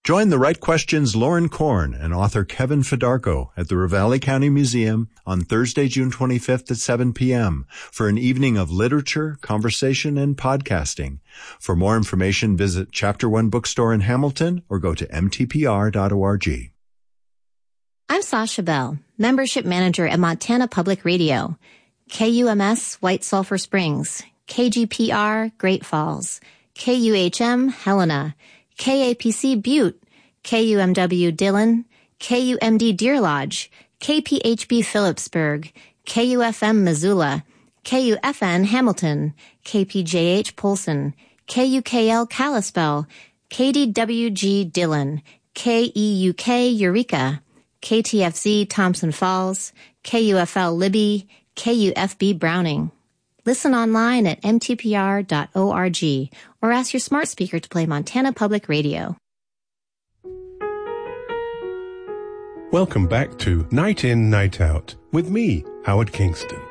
Join the Right Questions Lauren Korn and author Kevin Fedarko at the Ravalli County Museum on Thursday, June 25th at 7 p.m. for an evening of literature, conversation, and podcasting. For more information, visit Chapter One Bookstore in Hamilton or go to mtpr.org. I'm Sasha Bell, Membership Manager at Montana Public Radio, KUMS White Sulphur Springs, KGPR Great Falls, KUHM Helena, KAPC Butte, KUMW Dillon, KUMD Deer Lodge, KPHB Phillipsburg, KUFM Missoula, KUFN Hamilton, KPJH Polson, KUKL Kalispell, KDWG Dillon, KEUK Eureka, KTFZ Thompson Falls, KUFL Libby, KUFB Browning. Listen online at mtpr.org or ask your smart speaker to play Montana Public Radio. Welcome back to Night In, Night Out with me, Howard Kingston.